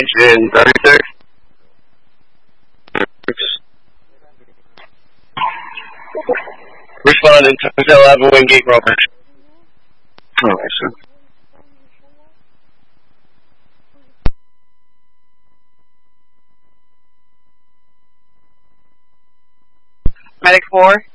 in 36. Responding to Hotel Lava Wingate Rover. Okay, sir. Medic 4.